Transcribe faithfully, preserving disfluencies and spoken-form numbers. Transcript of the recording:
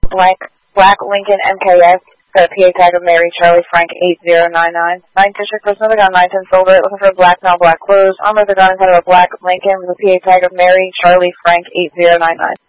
Black, Black Lincoln M K S. Got a P A tag of Mary Charlie Frank eight zero nine nine. ninth District, person of the gun, nine ten Silver, looking for a black male, black clothes. Armor of the gun inside of a Black Lincoln with a P A tag of Mary Charlie Frank eight zero nine nine.